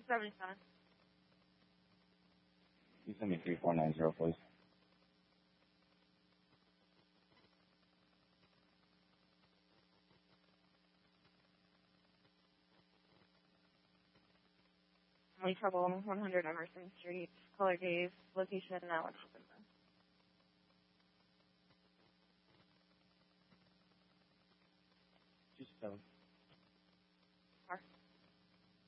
77. You send me 3490, please. Only trouble 100 Emerson Street, color days, location now in Hopkins. Just